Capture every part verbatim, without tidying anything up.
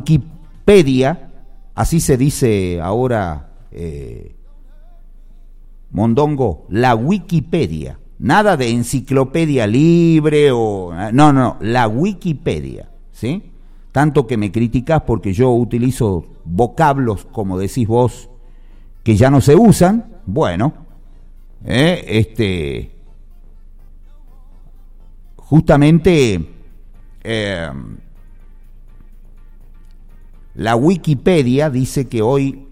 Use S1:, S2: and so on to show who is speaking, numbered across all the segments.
S1: Wikipedia, así se dice ahora, eh, Mondongo, la Wikipedia, nada de enciclopedia libre o... No, no, la Wikipedia, ¿sí? Tanto que me criticás porque yo utilizo vocablos, como decís vos, que ya no se usan, bueno, eh, este, justamente eh, la Wikipedia dice que hoy,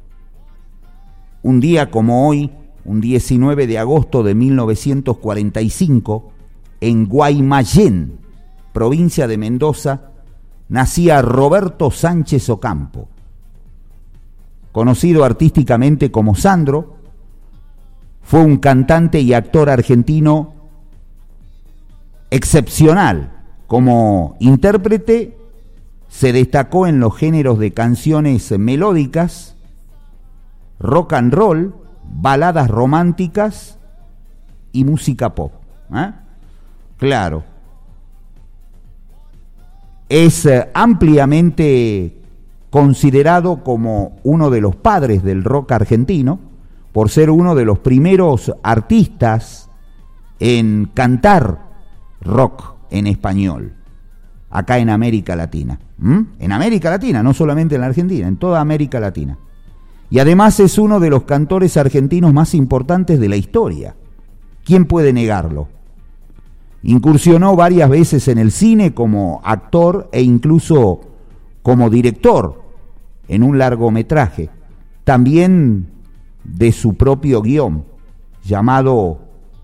S1: un día como hoy, un diecinueve de agosto de mil novecientos cuarenta y cinco, en Guaymallén, provincia de Mendoza, nacía Roberto Sánchez Ocampo, conocido artísticamente como Sandro. Fue un cantante y actor argentino excepcional. Como intérprete se destacó en los géneros de canciones melódicas, rock and roll, baladas románticas y música pop. ¿Eh? Claro. Es eh, ampliamente considerado como uno de los padres del rock argentino, por ser uno de los primeros artistas en cantar rock en español, acá en América Latina. ¿Mm? En América Latina, no solamente en la Argentina, en toda América Latina. Y además es uno de los cantores argentinos más importantes de la historia. ¿Quién puede negarlo? Incursionó varias veces en el cine como actor e incluso como director en un largometraje, también de su propio guión, llamado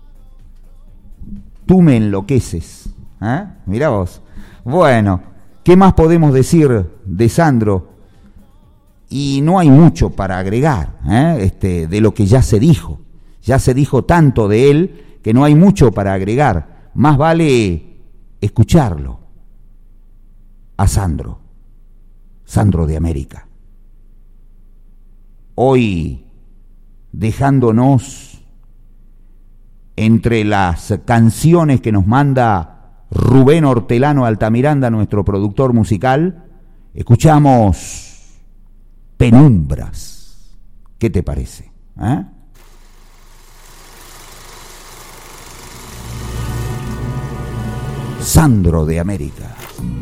S1: Tú me enloqueces. ¿Eh? Mirá vos. Bueno, ¿qué más podemos decir de Sandro? Y no hay mucho para agregar, ¿eh? este, de lo que ya se dijo. Ya se dijo tanto de él que no hay mucho para agregar. Más vale escucharlo a Sandro, Sandro de América. Hoy, dejándonos entre las canciones que nos manda Rubén Hortelano Altamiranda, nuestro productor musical, escuchamos Penumbras. ¿Qué te parece? ¿Eh? Sandro de América.